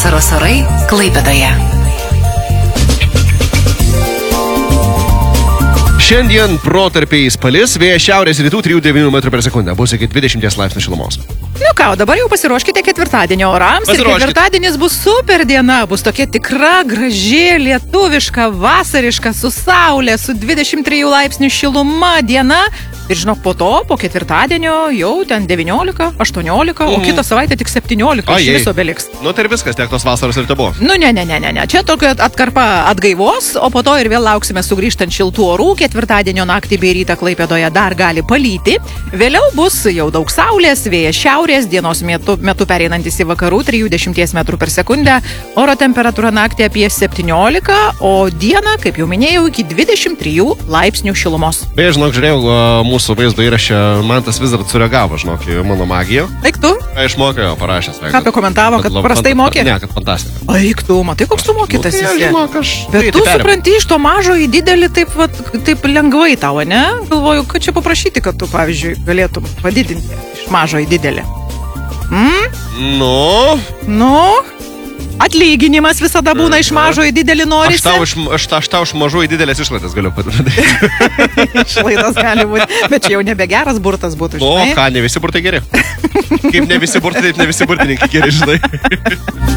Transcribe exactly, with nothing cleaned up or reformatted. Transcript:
Vasaros orai Klaipėdoje. Šiandien protarpiais palis, vėjas šiaurės rytų trijų devynių metrų per sekundę, bus iki dvidešimties laipsnių šilumos. Nu ką, o dabar jau pasiruoškite ketvirtadienio orams. Ir ketvirtadienis bus super diena, bus tokia tikra, graži, lietuviška, vasariška, su saulė, su dvidešimt trijų laipsnių šiluma diena. Ir žinok, po to, po ketvirtadienio jau ten devyniolika, aštuoniolika, mm. o kitą savaitę tik septyniolika, iš viso beliks. Nu tai ir viskas, tiek tos vasaros ir tebuvo. Nu ne, ne, ne, ne, ne. Čia tokia atkarpa atgaivos, o po to ir vėl lauksime sugrįžtant šiltų orų. Ketvirtadienio naktį bei rytą Klaipėdoje dar gali palyti. Vėliau bus jau daug saulės, vėjas šiaurės, dienos metu, metu pereinantis į vakarų trisdešimt metrų per sekundę. Oro temperatūra naktį apie septyniolika, o dieną, kaip jau minėjau, iki dvidešimt trijų laipsnių šilumos. Beje, žinok, žiūrėjau mūsų vaizdo įrašę, man tas vis dar sureagavo, žinok, mano magiją. Eik tu? Ką išmokė, parašęs. Ką apie komentavo, kad prastai mokė? Ne, kad fantastika. Eik tu, matai, koks tu mokytas nu, tai, esi. Žinok, aš... Bet tu supranti iš to mažo į didelį taip, vat, taip lengvai tau, ne? Galvoju, kad čia paprašyti, kad tu, pavyzdžiui, galėtum padidinti iš mažo į didelį. Mm? Nu? Nu? Atlyginimas visada būna iš mažo į didelį norisi. Aš tau iš, aš, aš tau iš mažų į didelės išlaidas galiu padaryti. Išlaidas gali būti, bet čia jau nebe geras burtas būtų, žinai. O, ką, ne visi burtai geri. Kaip ne visi burtai, taip ne visi burtininkai geri, žinai.